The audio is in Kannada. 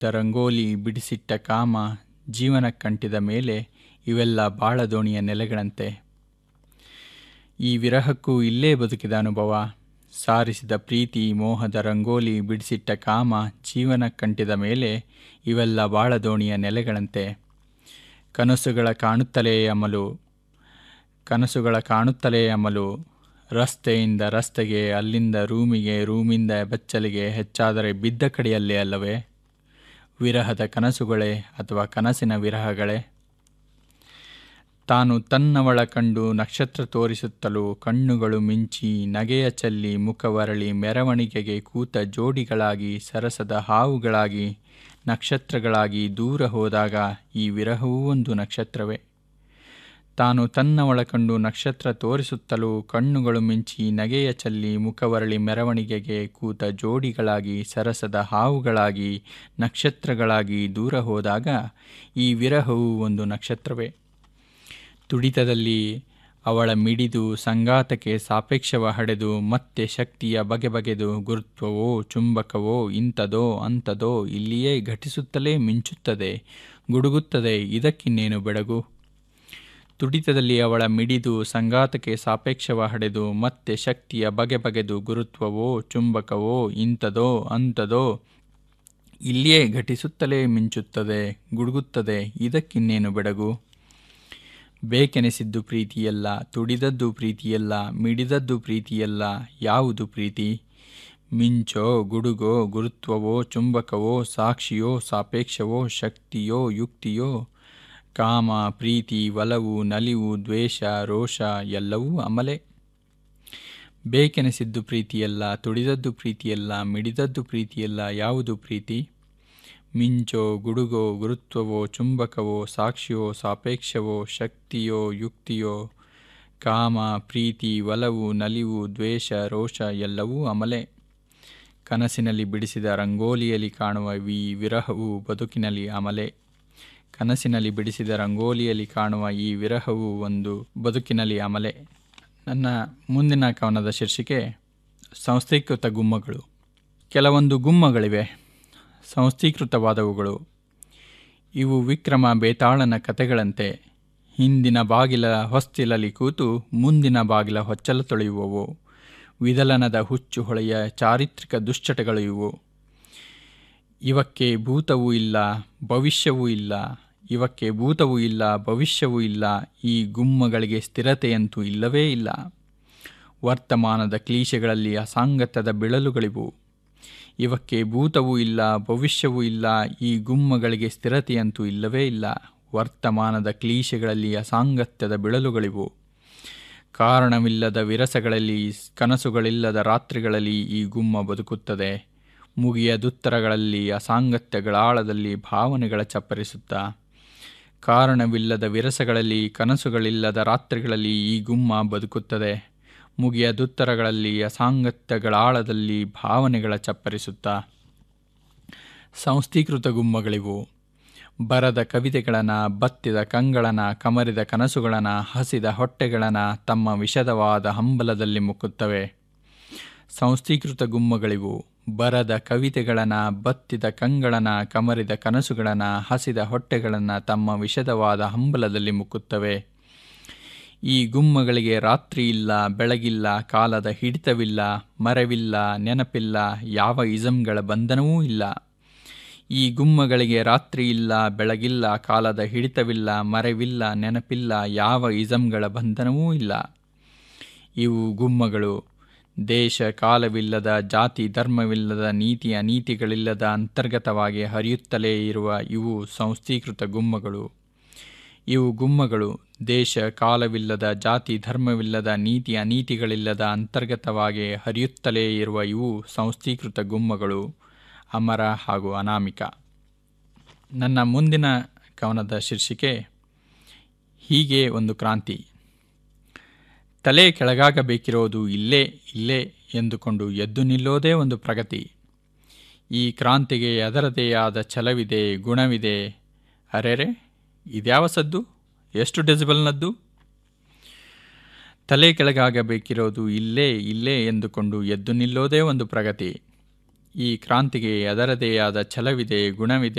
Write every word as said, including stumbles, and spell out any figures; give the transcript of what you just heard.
ರಂಗೋಲಿ ಬಿಡಿಸಿಟ್ಟ ಕಾಮ ಜೀವನಕ್ಕಂಟಿದ ಮೇಲೆ ಇವೆಲ್ಲ ಬಾಳ ದೋಣಿಯ ನೆಲೆಗಳಂತೆ. ಈ ವಿರಹಕ್ಕೂ ಇಲ್ಲೇ ಬದುಕಿದ ಅನುಭವ. ಸಾರಿಸಿದ ಪ್ರೀತಿ ಮೋಹದ ರಂಗೋಲಿ ಬಿಡಿಸಿಟ್ಟ ಕಾಮ ಜೀವನಕ್ಕಂಟಿದ ಮೇಲೆ ಇವೆಲ್ಲ ಬಾಳ ದೋಣಿಯ ನೆಲೆಗಳಂತೆ. ಕನಸುಗಳ ಕಾಣುತ್ತಲೇ ಅಮಲು ಕನಸುಗಳ ಕಾಣುತ್ತಲೇ ಅಮಲು ರಸ್ತೆಯಿಂದ ರಸ್ತೆಗೆ, ಅಲ್ಲಿಂದ ರೂಮಿಗೆ, ರೂಮಿಂದ ಬಚ್ಚಲಿಗೆ, ಹೆಚ್ಚಾದರೆ ಬಿದ್ದ ಕಡೆಯಲ್ಲೇ ಅಲ್ಲವೇ ವಿರಹದ ಕನಸುಗಳೇ ಅಥವಾ ಕನಸಿನ ವಿರಹಗಳೇ. ತಾನು ತನ್ನವಳ ಕಂಡು ನಕ್ಷತ್ರ ತೋರಿಸುತ್ತಲೂ ಕಣ್ಣುಗಳು ಮಿಂಚಿ ನಗೆಯ ಚೆಲ್ಲಿ ಮುಖವರಳಿ ಮೆರವಣಿಗೆಗೆ ಕೂತ ಜೋಡಿಗಳಾಗಿ, ಸರಸದ ಹಾವುಗಳಾಗಿ, ನಕ್ಷತ್ರಗಳಾಗಿ ದೂರ ಹೋದಾಗ ಈ ವಿರಹವೂ ಒಂದು ನಕ್ಷತ್ರವೇ. ತಾನು ತನ್ನವಳ ಕಂಡು ನಕ್ಷತ್ರ ತೋರಿಸುತ್ತಲೂ ಕಣ್ಣುಗಳು ಮಿಂಚಿ ನಗೆಯ ಚೆಲ್ಲಿ ಮುಖವರಳಿ ಮೆರವಣಿಗೆಗೆ ಕೂತ ಜೋಡಿಗಳಾಗಿ, ಸರಸದ ಹಾವುಗಳಾಗಿ, ನಕ್ಷತ್ರಗಳಾಗಿ ದೂರ ಹೋದಾಗ ಈ ವಿರಹವೂ ಒಂದು ನಕ್ಷತ್ರವೇ. ತುಡಿತದಲ್ಲಿ ಅವಳ ಮಿಡಿದು ಸಂಗಾತಕ್ಕೆ ಸಾಪೇಕ್ಷವ ಹಡೆದು ಮತ್ತೆ ಶಕ್ತಿಯ ಬಗೆ ಬಗೆದು ಗುರುತ್ವವೋ ಚುಂಬಕವೋ ಇಂಥದೋ ಅಂಥದೋ ಇಲ್ಲಿಯೇ ಘಟಿಸುತ್ತಲೇ ಮಿಂಚುತ್ತದೆ, ಗುಡುಗುತ್ತದೆ, ಇದಕ್ಕಿನ್ನೇನು ಬೆಡಗು. ತುಡಿತದಲ್ಲಿ ಅವಳ ಮಿಡಿದು ಸಂಗಾತಕ್ಕೆ ಸಾಪೇಕ್ಷವ ಹಡೆದು ಮತ್ತೆ ಶಕ್ತಿಯ ಬಗೆ ಬಗೆದು ಗುರುತ್ವವೋ ಚುಂಬಕವೋ ಇಂಥದೋ ಅಂಥದೋ ಇಲ್ಲಿಯೇ ಘಟಿಸುತ್ತಲೇ ಮಿಂಚುತ್ತದೆ, ಗುಡುಗುತ್ತದೆ, ಇದಕ್ಕಿನ್ನೇನು ಬೆಡಗು. ಬೇಕೆನಿಸಿದ್ದು ಪ್ರೀತಿಯಲ್ಲ, ತುಡಿದದ್ದು ಪ್ರೀತಿಯಲ್ಲ, ಮಿಡಿದದ್ದು ಪ್ರೀತಿಯಲ್ಲ, ಯಾವುದು ಪ್ರೀತಿ? ಮಿಂಚೋ, ಗುಡುಗೋ, ಗುರುತ್ವವೋ, ಚುಂಬಕವೋ, ಸಾಕ್ಷಿಯೋ, ಸಾಪೇಕ್ಷವೋ, ಶಕ್ತಿಯೋ, ಯುಕ್ತಿಯೋ, ಕಾಮ, ಪ್ರೀತಿ, ಒಲವು, ನಲಿವು, ದ್ವೇಷ, ರೋಷ ಎಲ್ಲವೂ ಅಮಲೆ. ಬೇಕೆನಿಸಿದ್ದು ಪ್ರೀತಿಯಲ್ಲ, ತುಡಿದದ್ದು ಪ್ರೀತಿಯಲ್ಲ, ಮಿಡಿದದ್ದು ಪ್ರೀತಿಯಲ್ಲ, ಯಾವುದು ಪ್ರೀತಿ? ಮಿಂಚೋ, ಗುಡುಗೋ, ಗುರುತ್ವವೋ, ಚುಂಬಕವೋ, ಸಾಕ್ಷಿಯೋ, ಸಾಪೇಕ್ಷವೋ, ಶಕ್ತಿಯೋ, ಯುಕ್ತಿಯೋ, ಕಾಮ, ಪ್ರೀತಿ, ಒಲವು, ನಲಿವು, ದ್ವೇಷ, ರೋಷ ಎಲ್ಲವೂ ಅಮಲೆ. ಕನಸಿನಲ್ಲಿ ಬಿಡಿಸಿದ ರಂಗೋಲಿಯಲ್ಲಿ ಕಾಣುವ ಈ ವಿರಹವು ಬದುಕಿನಲ್ಲಿ ಅಮಲೆ. ಕನಸಿನಲ್ಲಿ ಬಿಡಿಸಿದ ರಂಗೋಲಿಯಲ್ಲಿ ಕಾಣುವ ಈ ವಿರಹವು ಒಂದು ಬದುಕಿನಲ್ಲಿ ಅಮಲೆ. ನನ್ನ ಮುಂದಿನ ಕವನದ ಶೀರ್ಷಿಕೆ ಸಂಸ್ಥೀಕೃತ ಗುಮ್ಮಗಳು. ಕೆಲವೊಂದು ಗುಮ್ಮಗಳಿವೆ, ಸಂಸ್ಥೀಕೃತವಾದವುಗಳು. ಇವು ವಿಕ್ರಮ ಬೇತಾಳನ ಕತೆಗಳಂತೆ. ಹಿಂದಿನ ಬಾಗಿಲ ಹೊಸ್ತಿಲಲ್ಲಿ ಕೂತು ಮುಂದಿನ ಬಾಗಿಲ ಹೊಚ್ಚಲು ತೊಳೆಯುವವು. ವಿದಲನದ ಹುಚ್ಚು ಹೊಳೆಯ ಚಾರಿತ್ರಿಕ ದುಶ್ಚಟಗಳು ಇವು. ಇವಕ್ಕೆ ಭೂತವೂ ಇಲ್ಲ, ಭವಿಷ್ಯವೂ ಇಲ್ಲ. ಇವಕ್ಕೆ ಭೂತವೂ ಇಲ್ಲ, ಭವಿಷ್ಯವೂ ಇಲ್ಲ. ಈ ಗುಮ್ಮಗಳಿಗೆ ಸ್ಥಿರತೆಯಂತೂ ಇಲ್ಲವೇ ಇಲ್ಲ. ವರ್ತಮಾನದ ಕ್ಲೀಶೆಗಳಲ್ಲಿ ಅಸಾಂಗತ್ಯದ ಬಿಳಲುಗಳಿವು. ಇವಕ್ಕೆ ಭೂತವೂ ಇಲ್ಲ, ಭವಿಷ್ಯವೂ ಇಲ್ಲ. ಈ ಗುಮ್ಮಗಳಿಗೆ ಸ್ಥಿರತೆಯಂತೂ ಇಲ್ಲವೇ ಇಲ್ಲ. ವರ್ತಮಾನದ ಕ್ಲೀಶೆಗಳಲ್ಲಿ ಅಸಾಂಗತ್ಯದ ಬಿಳಲುಗಳಿವು. ಕಾರಣವಿಲ್ಲದ ವಿರಸಗಳಲ್ಲಿ, ಕನಸುಗಳಿಲ್ಲದ ರಾತ್ರಿಗಳಲ್ಲಿ ಈ ಗುಮ್ಮ ಬದುಕುತ್ತದೆ. ಮುಗಿಯದುತ್ತರಗಳಲ್ಲಿ, ಅಸಾಂಗತ್ಯಗಳಾಳದಲ್ಲಿ ಭಾವನೆಗಳ ಚಪ್ಪರಿಸುತ್ತಾ. ಕಾರಣವಿಲ್ಲದ ವಿರಸಗಳಲ್ಲಿ, ಕನಸುಗಳಿಲ್ಲದ ರಾತ್ರಿಗಳಲ್ಲಿ ಈ ಗುಮ್ಮ ಬದುಕುತ್ತದೆ. ಮುಗಿಯದುತ್ತರಗಳಲ್ಲಿ, ಅಸಾಂಗತ್ಯಗಳಾಳದಲ್ಲಿ ಭಾವನೆಗಳ ಚಪ್ಪರಿಸುತ್ತಾ. ಸಂಸ್ಥೀಕೃತ ಗುಮ್ಮಗಳಿವು. ಬರದ ಕವಿತೆಗಳನ, ಬತ್ತಿದ ಕಂಗಳನ, ಕಮರಿದ ಕನಸುಗಳನ, ಹಸಿದ ಹೊಟ್ಟೆಗಳನ ತಮ್ಮ ವಿಷದವಾದ ಹಂಬಲದಲ್ಲಿ ಮುಕ್ಕುತ್ತವೆ. ಸಂಸ್ಥೀಕೃತ ಗುಮ್ಮಗಳಿವು. ಬರದ ಕವಿತೆಗಳನ, ಬತ್ತಿದ ಕಂಗಳನ, ಕಮರಿದ ಕನಸುಗಳನ, ಹಸಿದ ಹೊಟ್ಟೆಗಳನ್ನ ತಮ್ಮ ವಿಷದವಾದ ಹಂಬಲದಲ್ಲಿ ಮುಕ್ಕುತ್ತವೆ. ಈ ಗುಮ್ಮಗಳಿಗೆ ರಾತ್ರಿ ಇಲ್ಲ, ಬೆಳಗಿಲ್ಲ, ಕಾಲದ ಹಿಡಿತವಿಲ್ಲ, ಮರೆವಿಲ್ಲ, ನೆನಪಿಲ್ಲ, ಯಾವ ಇಸಂಗಳ ಬಂಧನವೂ ಇಲ್ಲ. ಈ ಗುಮ್ಮಗಳಿಗೆ ರಾತ್ರಿ ಇಲ್ಲ, ಬೆಳಗಿಲ್ಲ, ಕಾಲದ ಹಿಡಿತವಿಲ್ಲ, ಮರೆವಿಲ್ಲ, ನೆನಪಿಲ್ಲ, ಯಾವ ಇಸಂಗಳ ಬಂಧನವೂ ಇಲ್ಲ. ಇವು ಗುಮ್ಮಗಳು ದೇಶ ಕಾಲವಿಲ್ಲದ, ಜಾತಿ ಧರ್ಮವಿಲ್ಲದ, ನೀತಿ ಅನೀತಿಗಳಿಲ್ಲದ ಅಂತರ್ಗತವಾಗಿ ಹರಿಯುತ್ತಲೇ ಇರುವ ಇವು ಸಂಸ್ಥೀಕೃತ ಗುಮ್ಮಗಳು. ಇವು ಗುಮ್ಮಗಳು ದೇಶ ಕಾಲವಿಲ್ಲದ, ಜಾತಿ ಧರ್ಮವಿಲ್ಲದ, ನೀತಿ ಅನೀತಿಗಳಿಲ್ಲದ ಅಂತರ್ಗತವಾಗಿ ಹರಿಯುತ್ತಲೇ ಇರುವ ಇವು ಸಂಸ್ಥೀಕೃತ ಗುಮ್ಮಗಳು. ಅಮರ ಹಾಗೂ ಅನಾಮಿಕ. ನನ್ನ ಮುಂದಿನ ಕವನದ ಶೀರ್ಷಿಕೆ ಹೀಗೆ ಒಂದು ಕ್ರಾಂತಿ. ತಲೆ ಕೆಳಗಾಗಬೇಕಿರೋದು ಇಲ್ಲೇ ಇಲ್ಲೇ ಎಂದುಕೊಂಡು ಎದ್ದು ನಿಲ್ಲೋದೇ ಒಂದು ಪ್ರಗತಿ. ಈ ಕ್ರಾಂತಿಗೆ ಅದರದೇ ಆದ ಛಲವಿದೆ, ಗುಣವಿದೆ. ಅರೆರೆ, ಇದ್ಯಾವ ಸದ್ದು, ಎಷ್ಟು ಡೆಸಿಬಲ್ನದ್ದು? ತಲೆ ಕೆಳಗಾಗಬೇಕಿರೋದು ಇಲ್ಲೇ ಇಲ್ಲೇ ಎಂದುಕೊಂಡು ಎದ್ದು ನಿಲ್ಲೋದೇ ಒಂದು ಪ್ರಗತಿ. ಈ ಕ್ರಾಂತಿಗೆ ಅದರದೇ ಆದ ಛಲವಿದೆ, ಗುಣವಿದೆ.